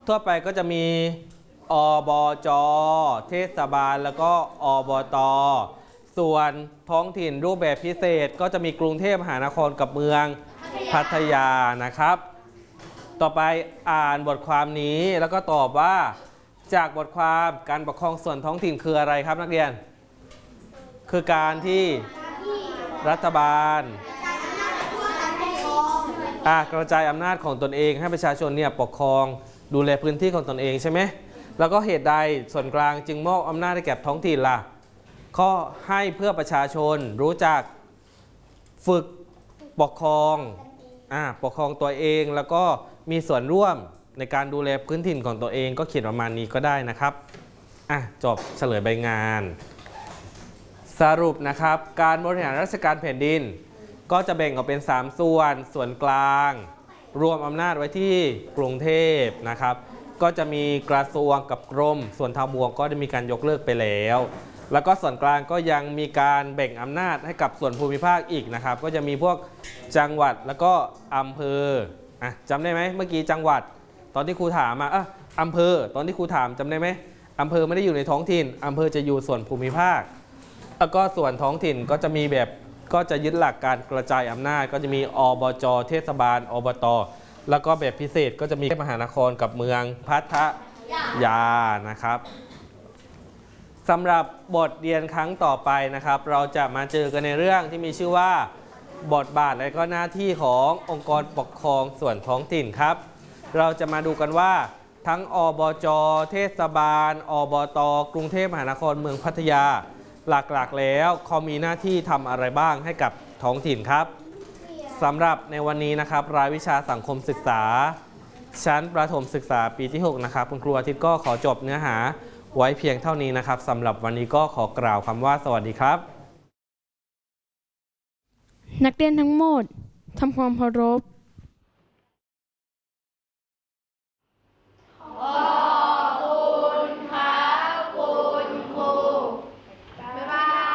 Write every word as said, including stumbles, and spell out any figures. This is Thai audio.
ทั่วไปก็จะมีอบจ.เทศบาลแล้วก็อบต.ส่วนท้องถิ่นรูปแบบพิเศษก็จะมีกรุงเทพมหานครกับเมืองพัทยานะครับต่อไปอ่านบทความนี้แล้วก็ตอบว่าจากบทความการปกครองส่วนท้องถิ่นคืออะไรครับนักเรียนคือการที่รัฐบาลกระจายอำนาจของตนเองให้ประชาชนเนี่ยปกครองดูแลพื้นที่ของตนเองใช่ไหมแล้วก็เหตุใดส่วนกลางจึงมอบอำนาจให้แก่ท้องถิ่นล่ะข้อให้เพื่อประชาชนรู้จักฝึกปกครองอ่าปกครองตัวเองแล้วก็มีส่วนร่วมในการดูแลพื้นถิ่นของตัวเองก็เขียนประมาณนี้ก็ได้นะครับอ่ะจบเฉลยใบงานสรุปนะครับการบริหารราชการแผ่นดินก็จะแบ่งออกเป็นสามส่วนส่วนกลางรวมอำนาจไว้ที่กรุงเทพนะครับก็จะมีกระทรวงกับกรมส่วนทางหลวงก็ได้มีการยกเลิกไปแล้วแล้วก็ส่วนกลางก็ยังมีการแบ่งอำนาจให้กับส่วนภูมิภาคอีกนะครับก็จะมีพวกจังหวัดแล้วก็อำเภออ่ะจำได้ไหมเมื่อกี้จังหวัดตอนที่ครูถามมาอ่ะอำเภอตอนที่ครูถามจำได้ไหมอำเภอไม่ได้อยู่ในท้องถิ่นอำเภอจะอยู่ส่วนภูมิภาคแล้วก็ส่วนท้องถิ่นก็จะมีแบบก็จะยึดหลักการกระจายอำนาจก็จะมีอบจ.เทศบาลอบต.แล้วก็แบบพิเศษก็จะมีมหานครกับเมืองพัทยานะครับสำหรับบทเรียนครั้งต่อไปนะครับเราจะมาเจอกันในเรื่องที่มีชื่อว่าบทบาทและก็หน้าที่ขององค์กรปกครองส่วนท้องถิ่นครับเราจะมาดูกันว่าทั้งอบจ.เทศบาลอบต.กรุงเทพมหานครเมืองพัทยาหลักๆแล้วเขามีหน้าที่ทำอะไรบ้างให้กับท้องถิ่นครับสำหรับในวันนี้นะครับรายวิชาสังคมศึกษาชั้นประถมศึกษาปีที่หกนะครับคุณครูอาทิตย์ก็ขอจบเนื้อหาไว้เพียงเท่านี้นะครับสำหรับวันนี้ก็ขอกล่าวคำว่าสวัสดีครับนักเรียนทั้งหมดทำความเคารพ